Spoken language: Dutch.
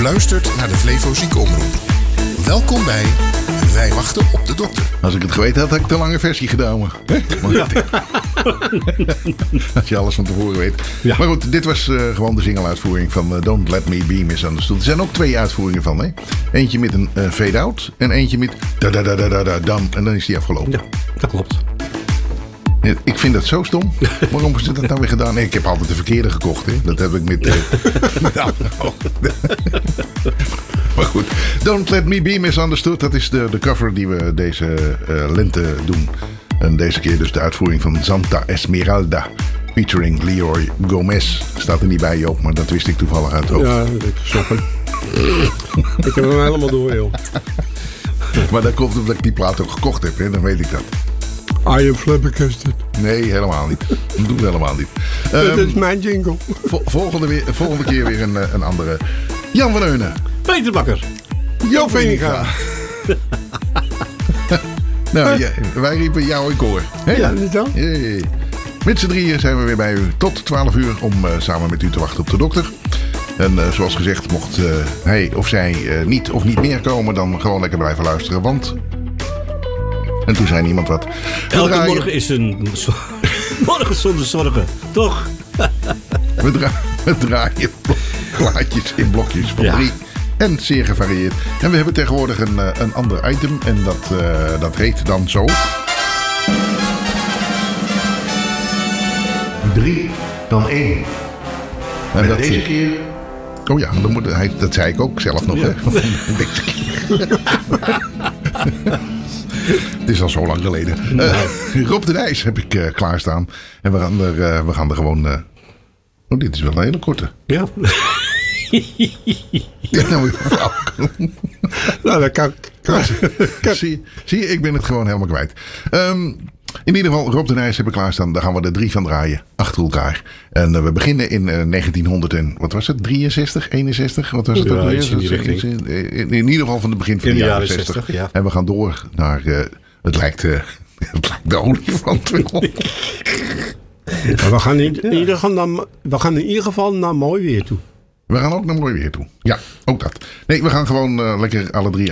luistert naar de Flevo Ziekenomroep. Welkom bij Wij wachten op de dokter. Als ik het geweten had ik de lange versie gedaan. Ja. Als je alles van tevoren weet. Ja. Maar goed, dit was gewoon de single-uitvoering van Don't Let Me Be Misunderstood. Er zijn ook 2 uitvoeringen van. Hè? Eentje met een fade-out en eentje met da-da-da-da-da-dan. En dan is die afgelopen. Ja, dat klopt. Ik vind dat zo stom. Waarom is dat nou weer gedaan? Nee, ik heb altijd de verkeerde gekocht. Hè? Dat heb ik met Maar goed, Don't Let Me Be Misunderstood. Dat is de cover die we deze lente doen. En deze keer dus de uitvoering van Santa Esmeralda. Featuring Leroy Gomez. Staat er niet bij, Joop, maar dat wist ik toevallig uit het hoofd. Ja, ik snap hem. Ik heb hem helemaal door, joh. Maar dat komt omdat ik die plaat ook gekocht heb, hè? Dan weet ik dat. I am flabbergasted. Nee, helemaal niet. Dat doe ik helemaal niet. Dat is mijn jingle. Volgende keer weer een andere. Jan van Eunen. Peter Bakker. Joop Veninga. Nou, wij riepen jou in koor. Hey? Ja, niet zo. Hey. Met z'n drieën zijn we weer bij u tot 12 uur om samen met u te wachten op de dokter. En zoals gezegd, mocht hij of zij niet of niet meer komen, dan gewoon lekker blijven luisteren. Want... En toen zei niemand wat. Elke morgen is een morgen zonder zorgen, toch? We draaien plaatjes in blokjes van 3. En zeer gevarieerd. En we hebben tegenwoordig een ander item. En dat heet dan zo. 3 dan 1. En dat deze keer... Oh ja, dat zei ik ook zelf nog. Ja. Hè? Deze keer. Het is al zo lang geleden. Rob de Nijs heb ik klaarstaan. En we gaan er gewoon... Oh, dit is wel een hele korte. Ja. Ja, nou, nou, dat kan. Zie je, ik ben het gewoon helemaal kwijt. In ieder geval, Rob de Nijs heb ik klaarstaan. Daar gaan we er 3 van draaien. Achter elkaar. En we beginnen in 1900 en... Wat was het? 63? 61? Wat was het ook weer? In ieder geval van het begin van de jaren 60. Ja. En we gaan door naar... het lijkt de olifant wel. Maar we gaan in ieder geval naar mooi weer toe. We gaan ook naar mooi weer toe. Ja, ook dat. Nee, we gaan gewoon lekker alle 3